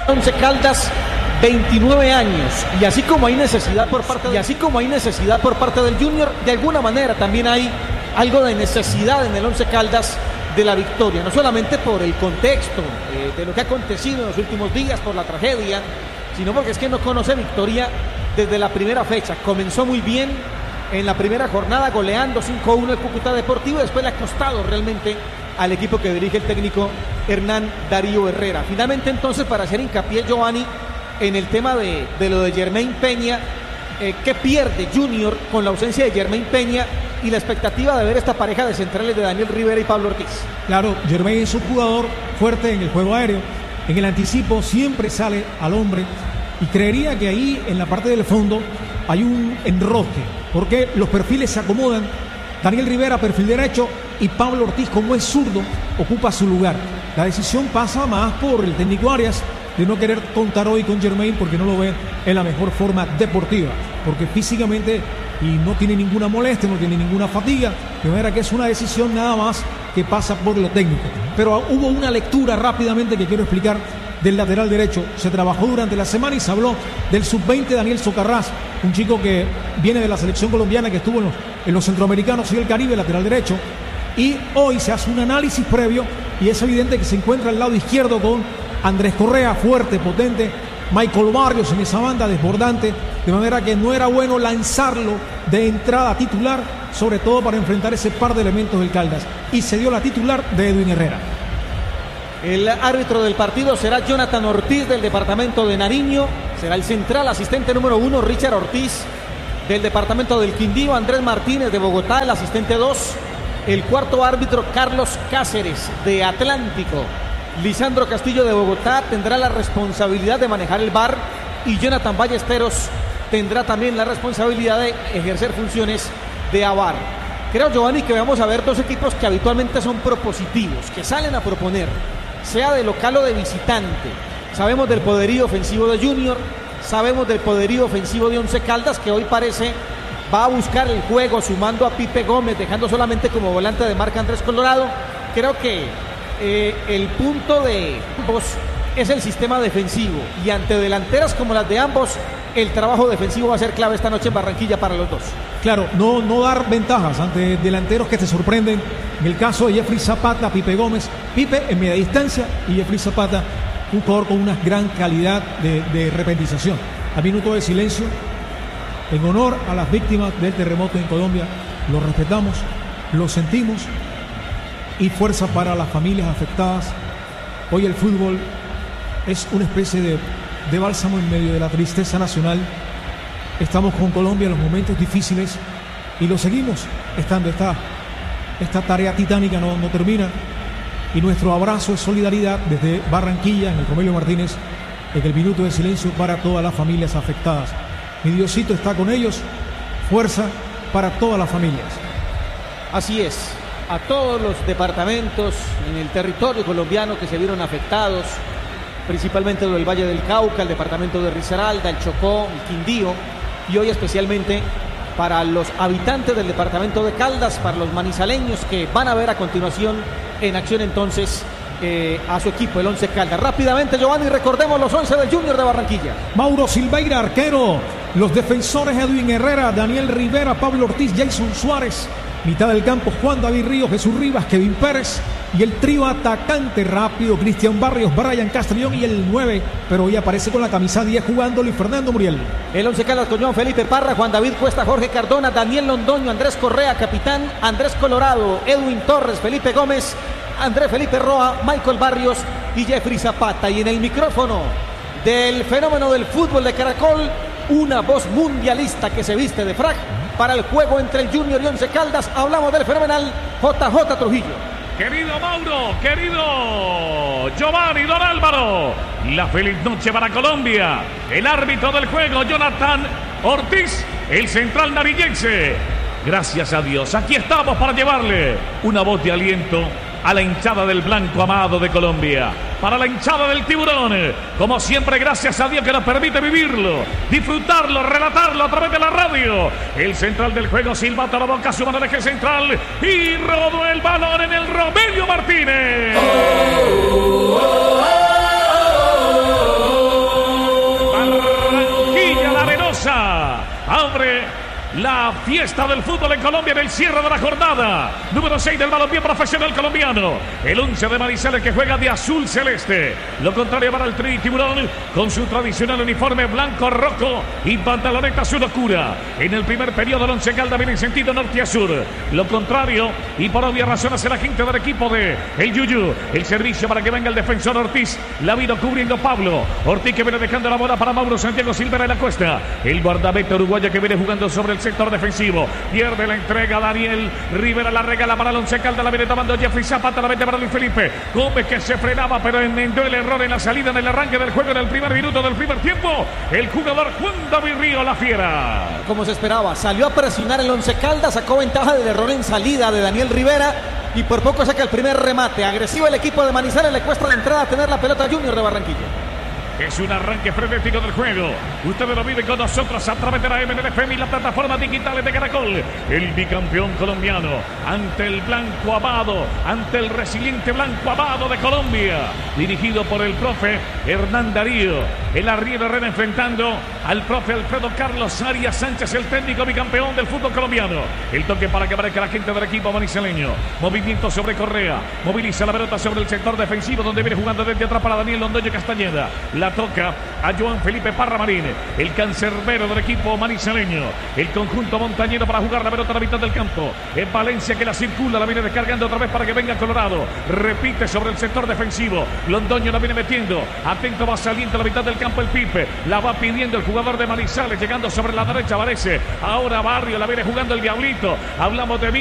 Once Caldas, 29 años, y así como hay necesidad por parte del Junior, de alguna manera también hay algo de necesidad en el Once Caldas de la victoria, no solamente por el contexto de lo que ha acontecido en los últimos días, por la tragedia, sino porque es que no conoce victoria desde la primera fecha. Comenzó muy bien en la primera jornada goleando 5-1 el Cúcuta Deportivo, y después le ha costado realmente al equipo que dirige el técnico Hernán Darío Herrera. Finalmente entonces, para hacer hincapié, Giovanni, en el tema de lo de Jermain Peña, ¿qué pierde Junior con la ausencia de Jermain Peña y la expectativa de ver esta pareja de centrales de Daniel Rivera y Pablo Ortiz? Claro, Jermain es un jugador fuerte en el juego aéreo, en el anticipo siempre sale al hombre, y creería que ahí en la parte del fondo hay un enrosque, porque los perfiles se acomodan. Daniel Rivera, perfil derecho, y Pablo Ortiz, como es zurdo, ocupa su lugar. La decisión pasa más por el técnico Arias de no querer contar hoy con Jermain, porque no lo ve en la mejor forma deportiva, porque físicamente y no tiene ninguna molestia, no tiene ninguna fatiga, de manera que es una decisión nada más que pasa por lo técnico. Pero hubo una lectura rápidamente que quiero explicar del lateral derecho. Se trabajó durante la semana y se habló del sub-20 Daniel Socarrás, un chico que viene de la selección colombiana, que estuvo en los centroamericanos y el Caribe, lateral derecho, y hoy se hace un análisis previo y es evidente que se encuentra al lado izquierdo con Andrés Correa, fuerte, potente, Michael Barrios en esa banda, desbordante, de manera que no era bueno lanzarlo de entrada titular, sobre todo para enfrentar ese par de elementos del Caldas, y se dio la titular de Edwin Herrera. El árbitro del partido será Jonathan Ortiz, del departamento de Nariño. Será el central, asistente número 1, Richard Ortiz, del departamento del Quindío. Andrés Martínez, de Bogotá, el asistente 2. El cuarto árbitro, Carlos Cáceres, de Atlántico. Lisandro Castillo, de Bogotá, tendrá la responsabilidad de manejar el VAR, y Jonathan Ballesteros tendrá también la responsabilidad de ejercer funciones de AVAR. Creo, Giovanni, que vamos a ver dos equipos que habitualmente son propositivos, que salen a proponer, sea de local o de visitante. Sabemos del poderío ofensivo de Junior, sabemos del poderío ofensivo de Once Caldas, que hoy parece va a buscar el juego sumando a Pipe Gómez, dejando solamente como volante de marca Andrés Colorado. Creo que el punto de ambos es el sistema defensivo, y ante delanteras como las de ambos, el trabajo defensivo va a ser clave esta noche en Barranquilla para los dos. Claro, no dar ventajas ante delanteros que te sorprenden. En el caso de Jeffrey Zapata, Pipe Gómez, Pipe en media distancia, y Jeffrey Zapata, un jugador con una gran calidad de repentización. A minuto de silencio en honor a las víctimas del terremoto en Colombia. Lo respetamos, lo sentimos, y fuerza para las familias afectadas. Hoy el fútbol es una especie de bálsamo en medio de la tristeza nacional. Estamos con Colombia en los momentos difíciles y lo seguimos estando. Esta tarea titánica no termina, y nuestro abrazo es solidaridad desde Barranquilla, en el Romelio Martínez, en el minuto de silencio para todas las familias afectadas. Mi Diosito está con ellos. Fuerza para todas las familias. Así es, a todos los departamentos en el territorio colombiano que se vieron afectados, principalmente del Valle del Cauca, el departamento de Risaralda, el Chocó, el Quindío, y hoy especialmente para los habitantes del departamento de Caldas, para los manizaleños que van a ver a continuación en acción entonces a su equipo, el Once Caldas. Rápidamente, Giovanni, recordemos los 11 del Junior de Barranquilla. Mauro Silveira, arquero. Los defensores, Edwin Herrera, Daniel Rivera, Pablo Ortiz, Jason Suárez. Mitad del campo, Juan David Ríos, Jesús Rivas, Kevin Pérez. Y el trío atacante rápido, Cristian Barrios, Brian Castrillón, y el 9, pero hoy aparece con la camisa 10 jugando Luis Fernando Muriel. El Once Caldas con Joan Felipe Parra, Juan David Cuesta, Jorge Cardona, Daniel Londoño, Andrés Correa, capitán, Andrés Colorado, Edwin Torres, Felipe Gómez, Andrés Felipe Roa, Michael Barrios y Jeffrey Zapata. Y en el micrófono del fenómeno del fútbol de Caracol, una voz mundialista que se viste de frac para el juego entre el Junior y Once Caldas. Hablamos del fenomenal JJ Trujillo. Querido Mauro, querido Giovanni, don Álvaro, la feliz noche para Colombia. El árbitro del juego, Jonathan Ortiz, el central narillense. Gracias a Dios, aquí estamos para llevarle una voz de aliento a la hinchada del blanco amado de Colombia, para la hinchada del tiburón, como siempre, gracias a Dios que nos permite vivirlo, disfrutarlo, relatarlo a través de la radio. El central del juego, silbato a la boca, su mano de eje central, y rodó el balón en el Romelio Martínez. abre la fiesta del fútbol en Colombia en el cierre de la jornada número 6 del balompié profesional colombiano. El 11 de Manizales que juega de azul celeste. Lo contrario para el Tri Tiburón con su tradicional uniforme blanco rojo y pantaloneta azul oscura. En el primer periodo el Once Caldas viene en sentido norte a sur. Lo contrario y por obvias razones el agente del equipo de el Yuyu. El servicio para que venga el defensor Ortiz. La vino cubriendo Pablo Ortiz, que viene dejando la bola para Mauro Santiago Silvera en la cuesta. El guardameta uruguayo que viene jugando sobre el sector defensivo. Pierde la entrega Daniel Rivera, la regala para el Once Caldas, la viene tomando Jeffrey Zapata, la mete para Luis Felipe Gómez, que se frenaba pero enmendó el error en la salida, en el arranque del juego en el primer minuto del primer tiempo. El jugador Juan David Río, la fiera. Como se esperaba, salió a presionar el Once Caldas, sacó ventaja del error en salida de Daniel Rivera y por poco saca el primer remate. Agresivo el equipo de Manizales, le cuesta la entrada a tener la pelota Junior de Barranquilla. Es un arranque frenético del juego. Ustedes lo viven con nosotros a través de la MNFM y las plataformas digitales de Caracol. El bicampeón colombiano ante el Blanco Amado, ante el resiliente Blanco Amado de Colombia, dirigido por el profe Hernán Darío. El arriero Herrera enfrentando al profe Alfredo Carlos Arias Sánchez, el técnico bicampeón del fútbol colombiano. El toque para que aparezca la gente del equipo manizaleño. Movimiento sobre Correa. Moviliza la pelota sobre el sector defensivo donde viene jugando desde atrás para Daniel Londoño Castañeda. La toca a Joan Felipe Parra Marín, el cancerbero del equipo manizaleño. El conjunto montañero para jugar la pelota a la mitad del campo. Es Valencia que la circula, la viene descargando otra vez para que venga Colorado. Repite sobre el sector defensivo. Londoño la viene metiendo. Atento, va saliendo a la mitad del campo el Pipe. La va pidiendo el jugador de Manizales, llegando sobre la derecha, aparece. Ahora Barrio, la viene jugando el Diablito. Hablamos de